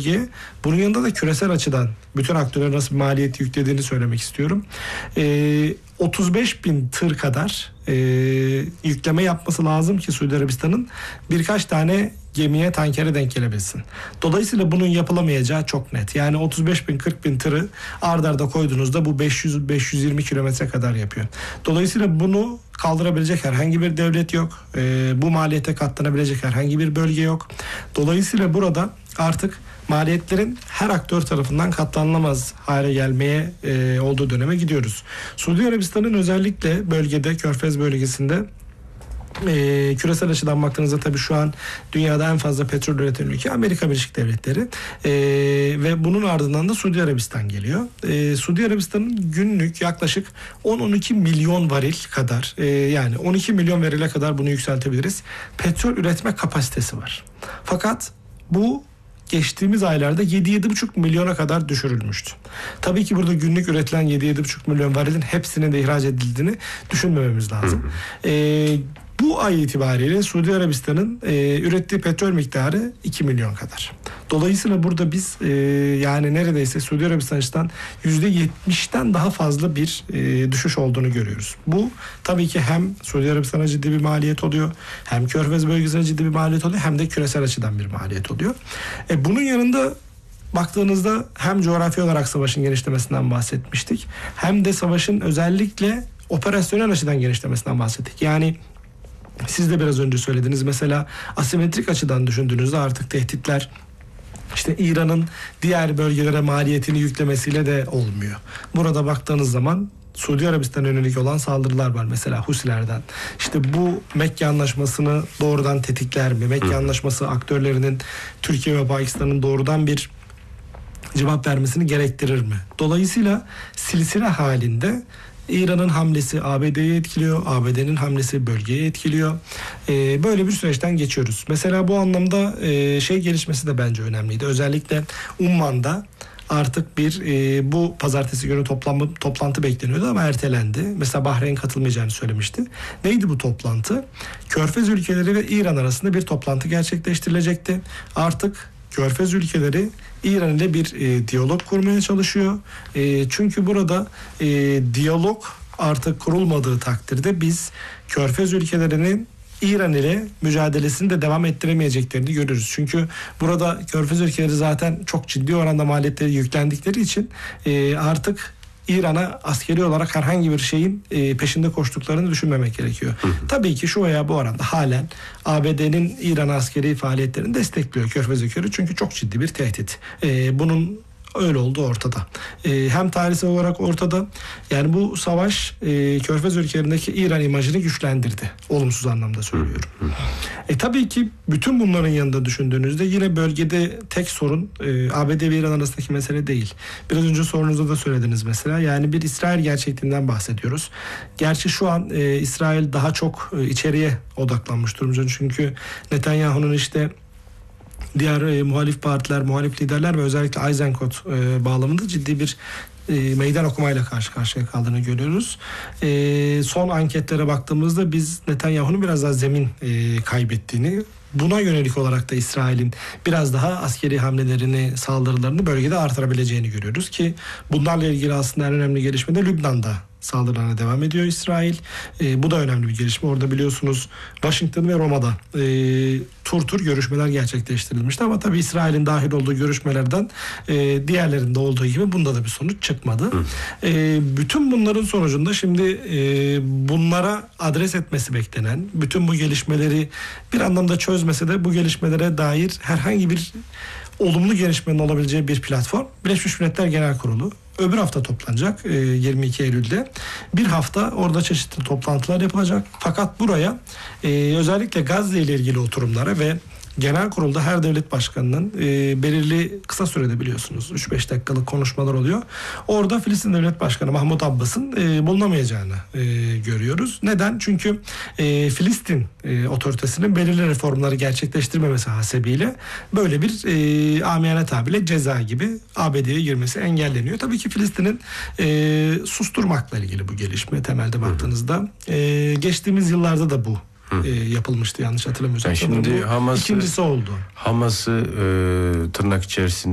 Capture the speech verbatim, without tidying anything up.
bölgeye. Bunun yanında da küresel açıdan bütün aktörler nasıl bir maliyeti yüklediğini söylemek istiyorum. Ee, otuz beş bin tır kadar e, yükleme yapması lazım ki Suudi Arabistan'ın birkaç tane gemiye, tankere denk gelebilsin. Dolayısıyla bunun yapılamayacağı çok net. Yani otuz beş bin kırk bin tırı ard arda koyduğunuzda bu beş yüz beş yüz yirmi kilometre kadar yapıyor. Dolayısıyla bunu kaldırabilecek herhangi bir devlet yok. E, bu maliyete katlanabilecek herhangi bir bölge yok. Dolayısıyla burada artık maliyetlerin her aktör tarafından katlanılamaz hale gelmeye e, olduğu döneme gidiyoruz. Suudi Arabistan'ın özellikle bölgede, Körfez bölgesinde e, küresel açıdan baktığınızda tabii şu an dünyada en fazla petrol üreten ülke Amerika Birleşik Devletleri e, ve bunun ardından da Suudi Arabistan geliyor. E, Suudi Arabistan'ın günlük yaklaşık on on iki milyon varil kadar e, yani on iki milyon varile kadar bunu yükseltebiliriz. Petrol üretme kapasitesi var. Fakat bu geçtiğimiz aylarda yedi yedi buçuk milyona kadar düşürülmüştü. Tabii ki burada günlük üretilen yedi yedi buçuk milyon varilin hepsinin de ihraç edildiğini düşünmememiz lazım. Ee, bu ay itibariyle Suudi Arabistan'ın e, ürettiği petrol miktarı iki milyon kadar. Dolayısıyla burada biz e, yani neredeyse Suudi Arabistan'dan yüzde yetmişten daha fazla bir e, düşüş olduğunu görüyoruz. Bu tabii ki hem Suudi Arabistan'a ciddi bir maliyet oluyor, hem Körfez bölgesine ciddi bir maliyet oluyor, hem de küresel açıdan bir maliyet oluyor. E, bunun yanında baktığınızda hem coğrafi olarak savaşın genişlemesinden bahsetmiştik, hem de savaşın özellikle operasyonel açıdan genişlemesinden bahsettik. Yani siz de biraz önce söylediniz, mesela asimetrik açıdan düşündüğünüzde artık tehditler İşte İran'ın diğer bölgelere maliyetini yüklemesiyle de olmuyor. Burada baktığınız zaman Suudi Arabistan'a yönelik olan saldırılar var. Mesela Husilerden. İşte bu Mekke Anlaşması'nı doğrudan tetikler mi? Mekke Hı. Anlaşması aktörlerinin Türkiye ve Pakistan'ın doğrudan bir cevap vermesini gerektirir mi? Dolayısıyla silsile halinde İran'ın hamlesi A B D'yi etkiliyor, A B D'nin hamlesi bölgeyi etkiliyor. Ee, böyle bir süreçten geçiyoruz. Mesela bu anlamda e, şey gelişmesi de bence önemliydi. Özellikle Umman'da artık bir e, bu pazartesi günü toplanma, toplantı bekleniyordu ama ertelendi. Mesela Bahreyn katılmayacağını söylemişti. Neydi bu toplantı? Körfez ülkeleri ve İran arasında bir toplantı gerçekleştirilecekti. Artık Körfez ülkeleri İran ile bir e, diyalog kurmaya çalışıyor. E, çünkü burada e, diyalog artık kurulmadığı takdirde biz Körfez ülkelerinin İran ile mücadelesini de devam ettiremeyeceklerini görürüz. Çünkü burada Körfez ülkeleri zaten çok ciddi oranda maliyetleri yüklendikleri için e, artık İran'a askeri olarak herhangi bir şeyin e, peşinde koştuklarını düşünmemek gerekiyor. Hı hı. Tabii ki şu veya bu oranda halen A B D'nin İran askeri faaliyetlerini destekliyor Körfez ülkeleri, çünkü çok ciddi bir tehdit. E, bunun öyle olduğu ortada. E, hem tarihsel olarak ortada. Yani bu savaş e, Körfez ülkelerindeki İran imajını güçlendirdi. Olumsuz anlamda söylüyorum. E, tabii ki bütün bunların yanında düşündüğünüzde yine bölgede tek sorun e, A B D ve İran arasındaki mesele değil. Biraz önce sorunuzda da söylediniz mesela. Yani bir İsrail gerçekliğinden bahsediyoruz. Gerçi şu an e, İsrail daha çok e, içeriye odaklanmış durumda. Çünkü Netanyahu'nun işte diğer e, muhalif partiler, muhalif liderler ve özellikle Eisenkot e, bağlamında ciddi bir e, meydan okumayla karşı karşıya kaldığını görüyoruz. E, son anketlere baktığımızda biz Netanyahu'nun biraz daha zemin e, kaybettiğini, buna yönelik olarak da İsrail'in biraz daha askeri hamlelerini, saldırılarını bölgede artırabileceğini görüyoruz ki bunlarla ilgili aslında en önemli gelişme de Lübnan'da saldırılarına devam ediyor İsrail. E, bu da önemli bir gelişme. Orada biliyorsunuz Washington ve Roma'da e, tur tur görüşmeler gerçekleştirilmişti ama tabii İsrail'in dahil olduğu görüşmelerden e, diğerlerinde olduğu gibi bunda da bir sonuç çıkmadı. E, bütün bunların sonucunda şimdi e, bunlara adres etmesi beklenen, bütün bu gelişmeleri bir anlamda çözmese de bu gelişmelere dair herhangi bir olumlu gelişmenin olabileceği bir platform Birleşmiş Milletler Genel Kurulu. Öbür hafta toplanacak yirmi iki Eylül'de. Bir hafta orada çeşitli toplantılar yapılacak. Fakat buraya özellikle Gazze ile ilgili oturumlara ve genel kurulda her devlet başkanının e, belirli kısa sürede biliyorsunuz üç beş dakikalık konuşmalar oluyor. Orada Filistin Devlet Başkanı Mahmut Abbas'ın e, bulunamayacağını e, görüyoruz. Neden? Çünkü e, Filistin e, otoritesinin belirli reformları gerçekleştirmemesi hasebiyle böyle bir e, amiyane tabirle ceza gibi A B D'ye girmesi engelleniyor. Tabii ki Filistin'in e, susturmakla ilgili bu gelişme temelde baktığınızda. E, geçtiğimiz yıllarda da bu E, yapılmıştı yanlış hatırlamıyorsam. Yani şimdi Hamas'ı, ikincisi oldu. Hamas'ı e, tırnak içerisinde